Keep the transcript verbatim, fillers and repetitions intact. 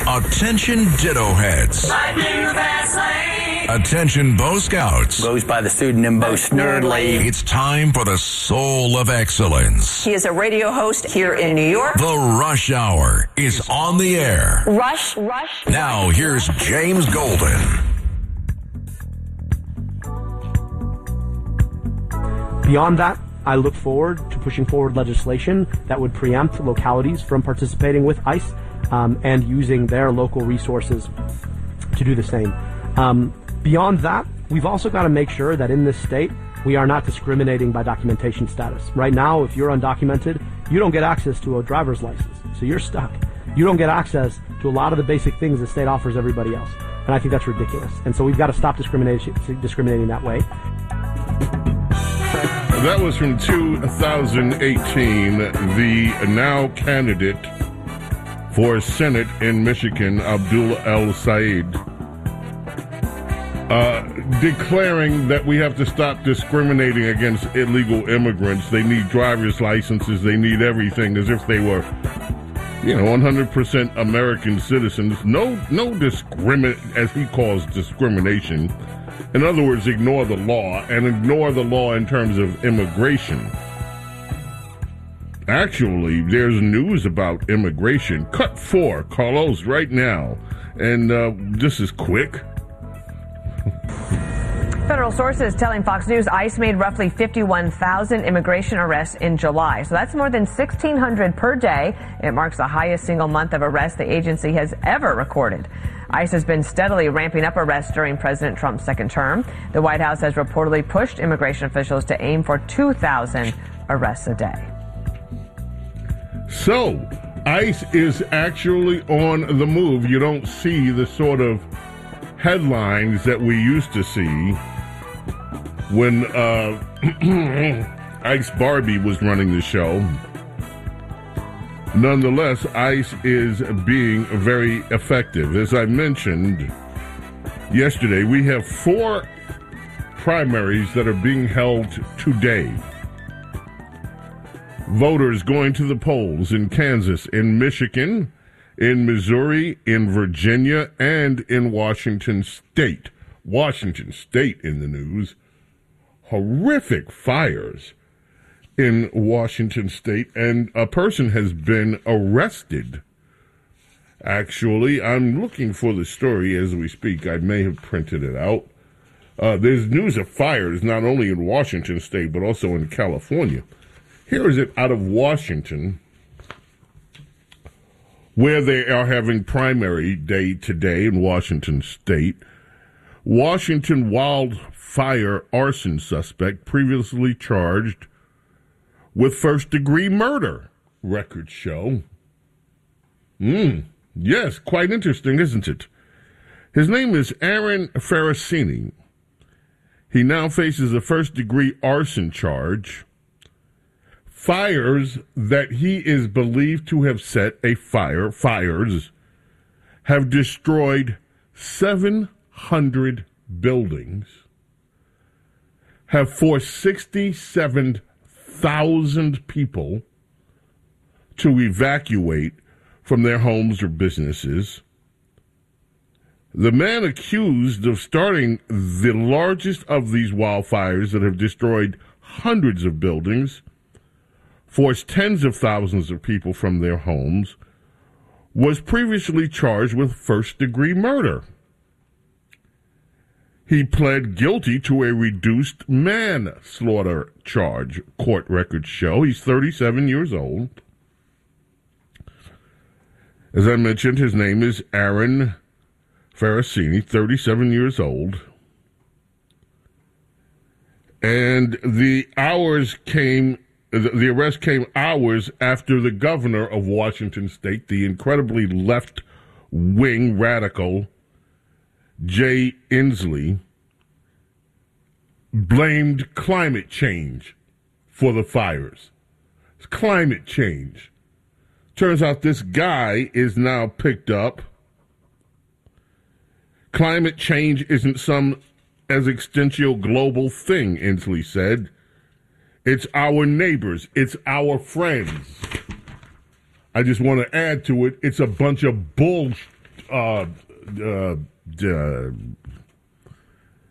Attention Ditto Heads. Attention Bo Scouts. Goes by the pseudonym Bo Snerdley. It's time for the Soul of Excellence. He is a radio host here in New York. The Rush Hour is on the air. Rush, rush. Now here's James Golden. Beyond that, I look forward to pushing forward legislation that would preempt localities from participating with ICE um, and using their local resources to do the same. Um, beyond that, we've also got to make sure that in this state, we are not discriminating by documentation status. Right now, if you're undocumented, you don't get access to a driver's license, so you're stuck. You don't get access to a lot of the basic things the state offers everybody else, and I think that's ridiculous. And so we've got to stop discrimination, discriminating that way. That was from two thousand eighteen, the now candidate for Senate in Michigan, Abdul El-Sayed, uh, declaring that we have to stop discriminating against illegal immigrants. They need driver's licenses. They need everything as if they were, you know, one hundred percent American citizens. No, no discrimin, as he calls discrimination. In other words, ignore the law, and ignore the law in terms of immigration. Actually, there's news about immigration. Cut four, Carlos, right now. And uh, this is quick. Federal sources telling Fox News ICE made roughly fifty-one thousand immigration arrests in July. So that's more than sixteen hundred per day. It marks the highest single month of arrests the agency has ever recorded. ICE has been steadily ramping up arrests during President Trump's second term. The White House has reportedly pushed immigration officials to aim for two thousand arrests a day. So, ICE is actually on the move. You don't see the sort of headlines that we used to see when uh, Ice Barbie was running the show. Nonetheless, ICE is being very effective. As I mentioned yesterday, we have four primaries that are being held today. Voters going to the polls in Kansas, in Michigan, in Missouri, in Virginia, and in Washington State. Washington State in the news. Horrific fires in Washington State, and a person has been arrested. Actually, I'm looking for the story as we speak. I may have printed it out. Uh, there's news of fires not only in Washington State, but also in California. Here is it out of Washington, where they are having primary day today in Washington State. Washington wildfire arson suspect previously charged with first-degree murder, records show. Hmm, yes, quite interesting, isn't it? His name is Aaron Ferracini. He now faces a first-degree arson charge. Fires that he is believed to have set a fire, fires, have destroyed seven hundred buildings, have forced sixty-seven thousand people to evacuate from their homes or businesses. The man accused of starting the largest of these wildfires that have destroyed hundreds of buildings, forced tens of thousands of people from their homes, was previously charged with first-degree murder. He pled guilty to a reduced manslaughter charge, court records show. He's thirty-seven years old. As I mentioned, his name is Aaron Ferracini, thirty-seven years old. And the hours came, the arrest came hours after the governor of Washington State, the incredibly left-wing radical Jay Inslee, blamed climate change for the fires. It's climate change. Turns out this guy is now picked up. Climate change isn't some existential global thing, Inslee said. It's our neighbors. It's our friends. I just want to add to it, it's a bunch of bullshit. uh, uh, uh,